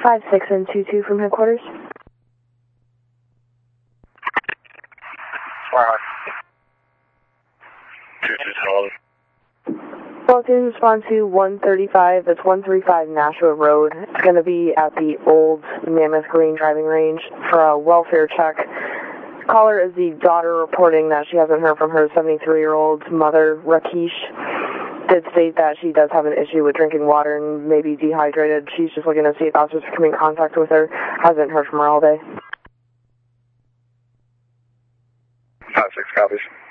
56 and 22 from headquarters. Well, if you respond to 135, that's 135 Nashua Road. It's going to be at the old Mammoth Green driving range for a welfare check. Caller is the daughter reporting that she hasn't heard from her 73-year-old mother, Rakesh. Did state that she does have an issue with drinking water and may be dehydrated. She's just looking to see if officers are coming in contact with her. Hasn't heard from her all day. 56 copies.